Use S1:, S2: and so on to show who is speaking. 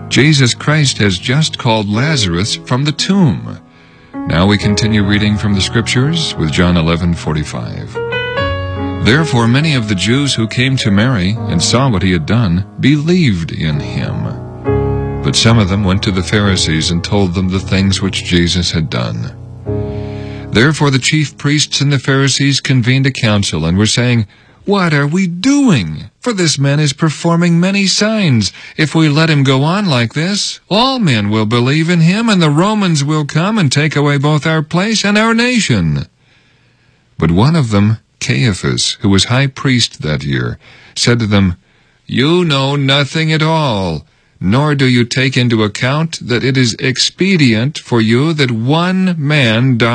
S1: Jesus Christ has just called Lazarus from the tomb. Now we continue reading from the Scriptures with John 11:45. Therefore many of the Jews who came to Mary and saw what he had done believed in him. But some of them went to the Pharisees and told them the things which Jesus had done. Therefore the chief priests and the Pharisees convened a council and were saying, "What are we doing? For this man is performing many signs. If we let him go on like this, all men will believe in him, and the Romans will come and take away both our place and our nation." But one of them, Caiaphas, who was high priest that year, said to them, "You know nothing at all, nor do you take into account that it is expedient for you that one man die